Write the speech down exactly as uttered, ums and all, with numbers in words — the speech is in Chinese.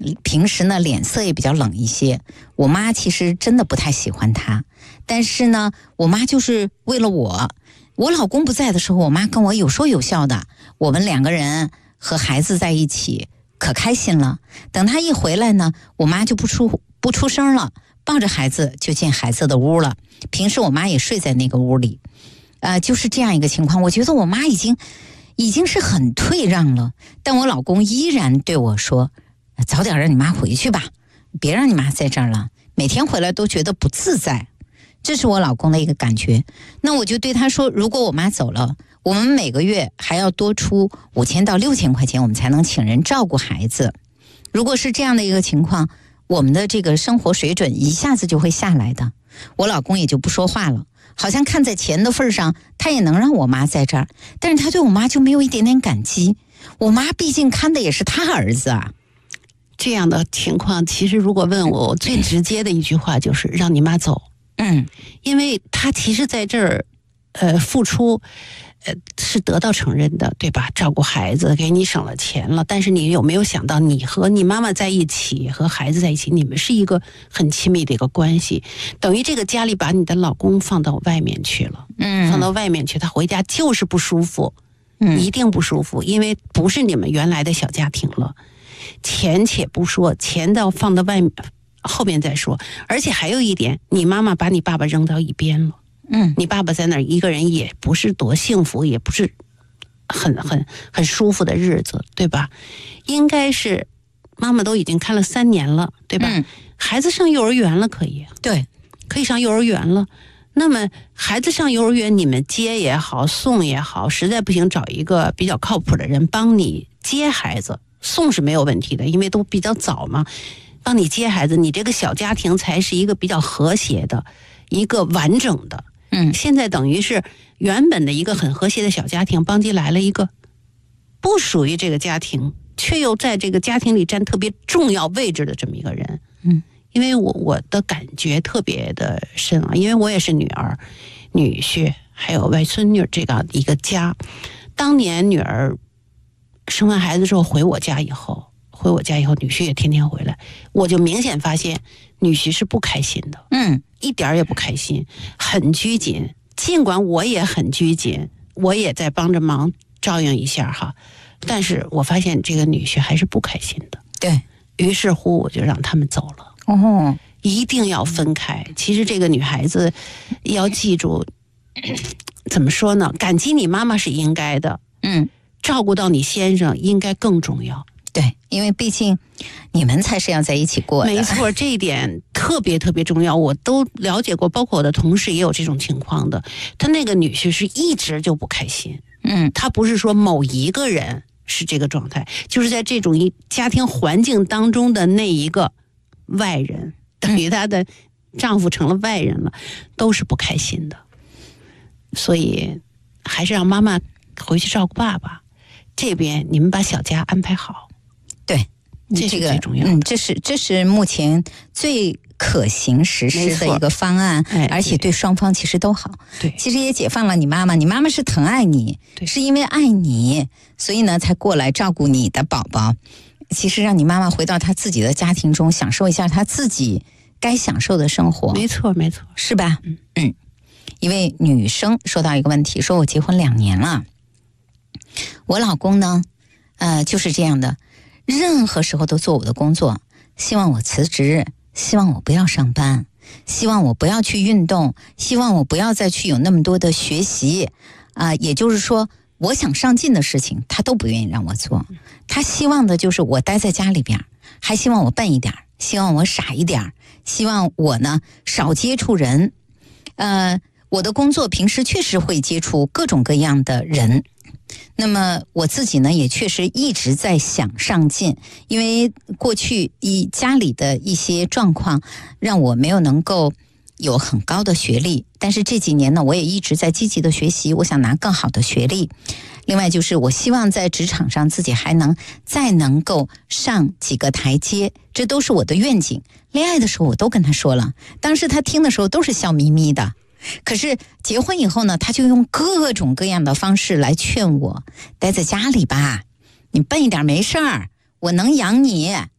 平时呢脸色也比较冷一些。我妈其实真的不太喜欢他，但是呢，我妈就是为了我，我老公不在的时候，我妈跟我有说有笑的，我们两个人和孩子在一起可开心了。等他一回来呢，我妈就不出不出声了，抱着孩子就进孩子的屋了。平时我妈也睡在那个屋里，呃，就是这样一个情况。我觉得我妈已经已经是很退让了，但我老公依然对我说：“早点让你妈回去吧，别让你妈在这儿了，每天回来都觉得不自在。”这是我老公的一个感觉。那我就对他说，如果我妈走了，我们每个月还要多出五千到六千块钱，我们才能请人照顾孩子。如果是这样的一个情况，我们的这个生活水准一下子就会下来的。我老公也就不说话了，好像看在钱的份上，他也能让我妈在这儿，但是他对我妈就没有一点点感激。我妈毕竟看的也是他儿子啊。 这样的情况，其实如果问我，我最直接的一句话就是让你妈走。 嗯， 因为他其实在这儿，呃，付出，呃，是得到承认的，对吧？照顾孩子，给你省了钱了，但是你有没有想到，你和你妈妈在一起，和孩子在一起，你们是一个很亲密的一个关系，等于这个家里把你的老公放到外面去了， 嗯， 放到外面去，他回家就是不舒服， 嗯， 一定不舒服，因为不是你们原来的小家庭了。钱且不说，钱到放到外面。后面再说，而且还有一点，你妈妈把你爸爸扔到一边了， 嗯， 你爸爸在那儿一个人也不是多幸福，也不是很很很舒服的日子，对吧？应该是妈妈都已经看了三年了，对吧？ 嗯， 孩子上幼儿园了，可以， 对， 可以上幼儿园了。那么孩子上幼儿园，你们接也好，送也好，实在不行找一个比较靠谱的人帮你接孩子，送是没有问题的，因为都比较早嘛。帮你接孩子，你这个小家庭才是一个比较和谐的，一个完整的。 嗯， 现在等于是原本的一个很和谐的小家庭，帮进来了一个不属于这个家庭，却又在这个家庭里占特别重要位置的这么一个人。 嗯， 因为我我的感觉特别的深啊，因为我也是女儿、女婿还有外孙女这样一个家。当年女儿生完孩子之后回我家以后。回我家以后，女婿也天天回来，我就明显发现女婿是不开心的， 嗯， 一点也不开心，很拘谨。尽管我也很拘谨，我也在帮着忙照应一下哈，但是我发现这个女婿还是不开心的。 对， 于是乎我就让他们走了。 哦， 一定要分开。其实这个女孩子要记住，怎么说呢？感激你妈妈是应该的， 嗯， 照顾到你先生应该更重要。 对，因为毕竟你们才是要在一起过的。 没错，这一点特别特别重要，我都了解过，包括我的同事也有这种情况的。他那个女婿是一直就不开心， 嗯， 他不是说某一个人是这个状态，就是在这种一家庭环境当中的那一个外人，等于她的丈夫成了外人了，都是不开心的。所以还是让妈妈回去照顾爸爸，这边你们把小家安排好。 对， 这是最重要的。 嗯，这是这是目前最可行实施的一个方案， 哎、 而且对双方其实都好。 对， 其实也解放了你妈妈，你妈妈是疼爱你，是因为爱你，所以呢才过来照顾你的宝宝。其实让你妈妈回到她自己的家庭中，享受一下她自己该享受的生活。 没错，没错， 是吧？ 嗯嗯。一位女生说到一个问题，说我结婚两年了，我老公呢，呃，就是这样的。任何时候都做我的工作，希望我辞职，希望我不要上班，希望我不要去运动，希望我不要再去有那么多的学习啊、呃，也就是说我想上进的事情他都不愿意让我做，他希望的就是我待在家里边，还希望我笨一点，希望我傻一点，希望我呢少接触人。呃，我的工作平时确实会接触各种各样的人，那么我自己呢也确实一直在想上进，因为过去以家里的一些状况让我没有能够有很高的学历，但是这几年呢我也一直在积极的学习，我想拿更好的学历。另外就是我希望在职场上自己还能再能够上几个台阶，这都是我的愿景。恋爱的时候我都跟他说了，当时他听的时候都是笑眯眯的，可是结婚以后呢，他就用各种各样的方式来劝我，待在家里吧，你笨一点没事儿，我能养你，